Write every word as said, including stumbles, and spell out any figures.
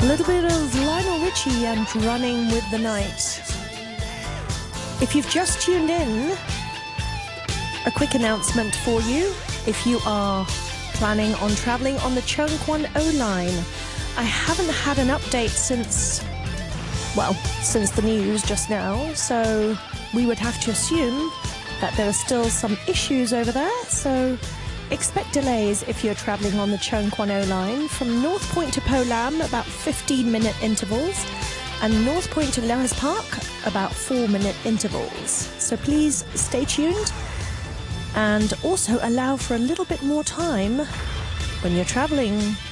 A little bit of Lionel Richie and Running with the Night. If you've just tuned in, a quick announcement for you. If you are planning on travelling on the Cheung Kwan O line, I haven't had an update since, well, since the news just now, so we would have to assume that there are still some issues over there, so expect delays if you're travelling on the Cheung Kwan O line from North Point to Po Lam, about fifteen minute intervals, and North Point to Lewis Park, about four minute intervals. So please stay tuned and also allow for a little bit more time when you're travelling